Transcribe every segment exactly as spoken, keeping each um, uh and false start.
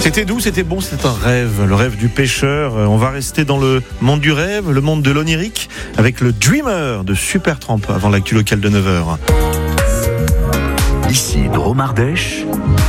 C'était doux, c'était bon, c'était un rêve, le rêve du pêcheur. On va rester dans le monde du rêve, le monde de l'onirique, avec le Dreamer de Supertramp avant l'actu locale de neuf heures. Ici Drôme Ardèche.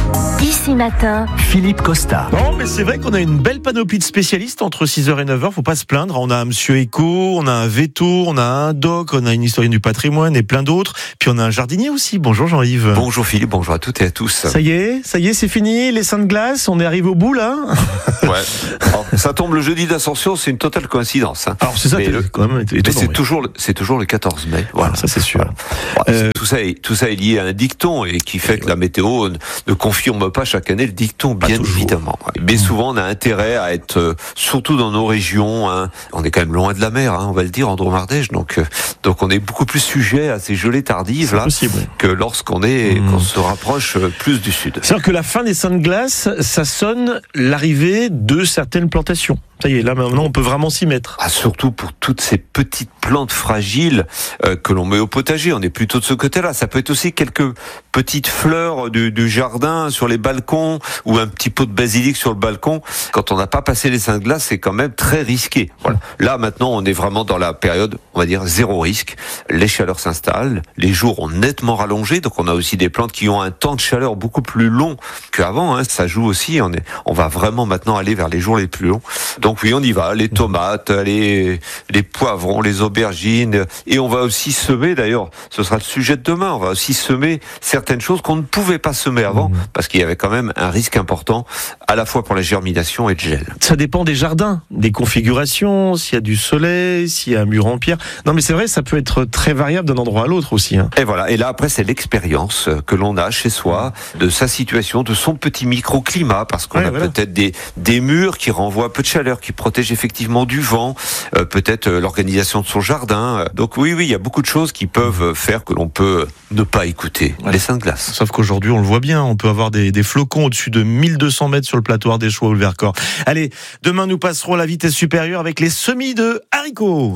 Ici matin, Philippe Costa. Non, mais c'est vrai qu'on a une belle panoplie de spécialistes entre six heures et neuf heures, faut pas se plaindre. On a un Monsieur Éco, on a un Veto, on a un doc, on a une historienne du patrimoine et plein d'autres. Puis on a un jardinier aussi. Bonjour Jean-Yves. Bonjour Philippe, bonjour à toutes et à tous. Ça y est, ça y est, c'est fini, les seins de glace, on est arrivé au bout là. Ouais. Alors, ça tombe le jeudi d'Ascension, c'est une totale coïncidence. Hein. Alors c'est ça, mais le, quand même étonnant, mais c'est oui. toujours, le, c'est toujours le quatorze mai. Voilà, voilà ça c'est sûr. Voilà. Euh, tout ça, est, tout ça est lié à un dicton et qui fait que la météo ne, ne confirme pas chaque année le dicton, bien évidemment. Mais souvent, on a intérêt à être, euh, surtout dans nos régions, hein, on est quand même loin de la mer, hein, on va le dire, en Drôme Ardèche, donc euh, donc on est beaucoup plus sujet à ces gelées tardives là possible, oui. que lorsqu'on est, mmh. qu'on se rapproche plus du sud. C'est-à-dire que la fin des seins de glace, ça sonne l'arrivée de certaines plantations. Ça y est, là maintenant on peut vraiment s'y mettre. Ah, surtout pour toutes ces petites plantes fragiles euh, que l'on met au potager, on est plutôt de ce côté-là. Ça peut être aussi quelques petites fleurs du, du jardin sur les balcons ou un petit pot de basilic sur le balcon. Quand on n'a pas passé les seins de glace, c'est quand même très risqué. Voilà. Là maintenant on est vraiment dans la période, on va dire zéro risque. Les chaleurs s'installent, les jours ont nettement rallongé, donc on a aussi des plantes qui ont un temps de chaleur beaucoup plus long qu'avant. Hein. Ça joue aussi. On est, on va vraiment maintenant aller vers les jours les plus longs. Donc oui, on y va, les tomates, les, les poivrons, les aubergines, et on va aussi semer, d'ailleurs, ce sera le sujet de demain, on va aussi semer certaines choses qu'on ne pouvait pas semer avant, mmh. parce qu'il y avait quand même un risque important, à la fois pour la germination et le gel. Ça dépend des jardins, des configurations, s'il y a du soleil, s'il y a un mur en pierre. Non mais c'est vrai, ça peut être très variable d'un endroit à l'autre aussi. Hein. Et voilà, et là après c'est l'expérience que l'on a chez soi, de sa situation, de son petit microclimat, parce qu'on ouais, a voilà. peut-être des, des murs qui renvoient peu de chaleur, qui protège effectivement du vent, euh, peut-être euh, l'organisation de son jardin. Donc oui, oui, il y a beaucoup de choses qui peuvent faire que l'on peut ne pas écouter ouais. les seins de glace. Sauf qu'aujourd'hui, on le voit bien, on peut avoir des, des flocons au-dessus de mille deux cents mètres sur le plateau ardéchois ou le Vercors. Allez, demain nous passerons à la vitesse supérieure avec les semis de haricots.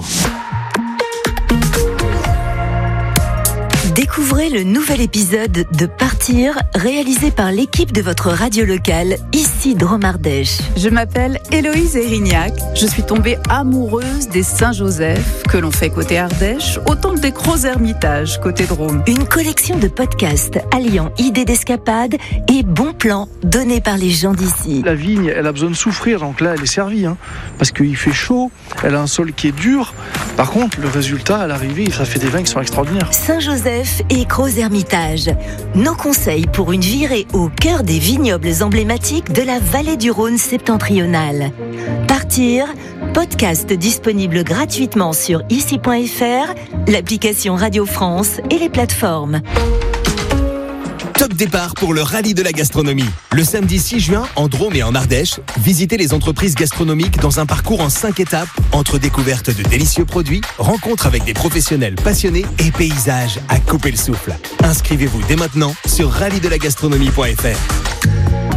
Découvrez le nouvel épisode de Partir, réalisé par l'équipe de votre radio locale, ici Drôme Ardèche. Je m'appelle Héloïse Erignac. Je suis tombée amoureuse des Saint-Joseph, que l'on fait côté Ardèche, autant que des Gros Hermitages côté Drôme. Une collection de podcasts alliant idées d'escapade et bons plans donnés par les gens d'ici. La vigne, elle a besoin de souffrir, donc là, elle est servie, hein, parce qu'il fait chaud, elle a un sol qui est dur. Par contre, le résultat, à l'arrivée, ça fait des vins qui sont extraordinaires. Saint-Joseph et Gros Hermitages. Nos conseils pour une virée au cœur des vignobles emblématiques de la vallée du Rhône septentrionale. Partir, podcast disponible gratuitement sur ici point f r, l'application Radio France et les plateformes. Top départ pour le rallye de la gastronomie. Le samedi six juin, en Drôme et en Ardèche, visitez les entreprises gastronomiques dans un parcours en cinq étapes, entre découvertes de délicieux produits, rencontres avec des professionnels passionnés et paysages à couper le souffle. Inscrivez-vous dès maintenant sur rallye de la gastronomie point f r.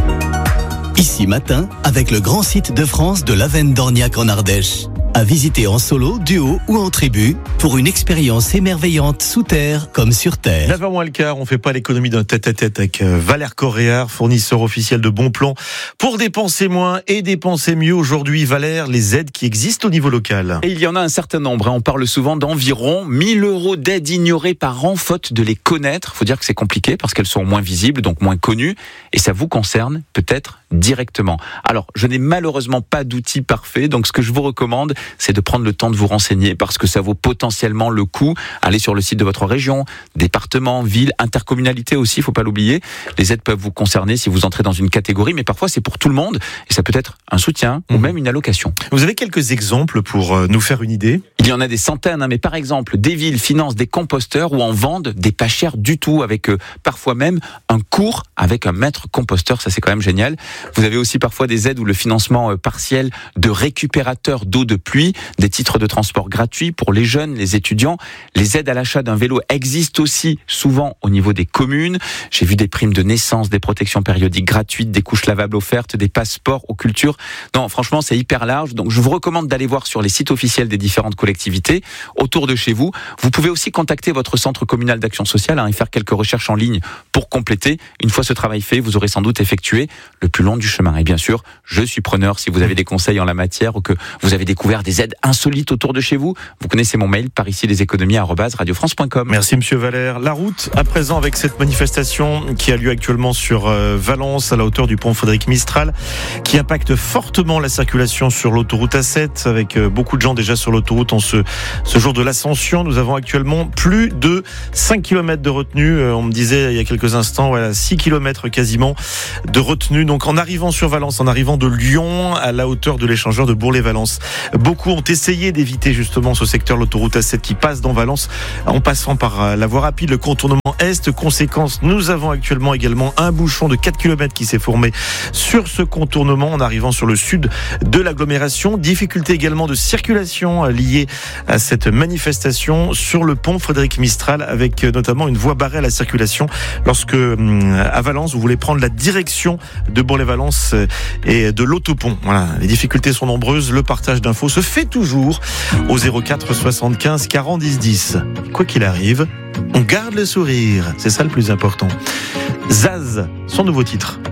Ici matin, avec le grand site de France de l'Avenne d'Orniac en Ardèche. À visiter en solo, duo ou en tribu pour une expérience émerveillante sous terre comme sur terre. neuf heures moins le quart, on fait pas l'économie d'un tête-à-tête avec Valère Corréard, fournisseur officiel de bons plans pour dépenser moins et dépenser mieux. Aujourd'hui, Valère, les aides qui existent au niveau local. Et il y en a un certain nombre. On parle souvent d'environ mille euros d'aides ignorées par an, faute de les connaître. Faut dire que c'est compliqué parce qu'elles sont moins visibles, donc moins connues. Et ça vous concerne peut-être directement. Alors, je n'ai malheureusement pas d'outils parfaits. Donc, ce que je vous recommande, c'est de prendre le temps de vous renseigner parce que ça vaut potentiellement le coup. Allez sur le site de votre région, département, ville, intercommunalité aussi, il faut pas l'oublier. Les aides peuvent vous concerner si vous entrez dans une catégorie, mais parfois c'est pour tout le monde et ça peut être un soutien mmh. ou même une allocation. Vous avez quelques exemples pour nous faire une idée ? Il y en a des centaines, hein, mais par exemple, des villes financent des composteurs ou en vendent des pas chers du tout, avec euh, parfois même un cours avec un maître composteur, ça c'est quand même génial. Vous avez aussi parfois des aides ou le financement euh, partiel de récupérateurs d'eau de pluie, des titres de transport gratuits pour les jeunes, les étudiants. Les aides à l'achat d'un vélo existent aussi souvent au niveau des communes. J'ai vu des primes de naissance, des protections périodiques gratuites, des couches lavables offertes, des passeports aux cultures. Non, franchement, c'est hyper large. Donc, je vous recommande d'aller voir sur les sites officiels des différentes collectivités autour de chez vous. Vous pouvez aussi contacter votre centre communal d'action sociale hein, et faire quelques recherches en ligne pour compléter. Une fois ce travail fait, vous aurez sans doute effectué le plus long long du chemin. Et bien sûr, je suis preneur si vous avez des conseils en la matière ou que vous avez découvert des aides insolites autour de chez vous. Vous connaissez mon mail, par ici les économies arobase radio france point com. Merci Monsieur Valère. La route à présent avec cette manifestation qui a lieu actuellement sur euh, Valence à la hauteur du pont Frédéric Mistral, qui impacte fortement la circulation sur l'autoroute A sept avec euh, beaucoup de gens déjà sur l'autoroute en ce, ce jour de l'Ascension. Nous avons actuellement plus de cinq kilomètres de retenue. Euh, on me disait il y a quelques instants, voilà, six kilomètres quasiment de retenue. Donc en arrivant sur Valence, en arrivant de Lyon à la hauteur de l'échangeur de Bourg-les-Valence. Beaucoup ont essayé d'éviter justement ce secteur, l'autoroute A sept qui passe dans Valence en passant par la voie rapide, le contournement Est. Conséquence, nous avons actuellement également un bouchon de quatre kilomètres qui s'est formé sur ce contournement en arrivant sur le sud de l'agglomération. Difficulté également de circulation liée à cette manifestation sur le pont Frédéric Mistral avec notamment une voie barrée à la circulation lorsque à Valence vous voulez prendre la direction de Bourg-les-Valence et de l'autopont. Voilà, les difficultés sont nombreuses. Le partage d'infos se fait toujours au zéro quatre soixante-quinze quarante dix dix. Quoi qu'il arrive, on garde le sourire. C'est ça le plus important. Zaz, son nouveau titre.